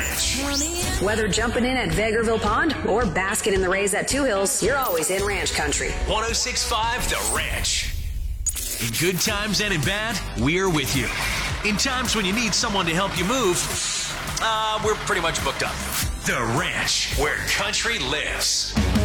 Ranch. Whether jumping in at Vegreville Pond or basking in the rays at Two Hills, you're always in ranch country. 106.5 The Ranch. In good times and in bad, we're with you. In times when you need someone to help you move, we're pretty much booked up. The Ranch, where country lives.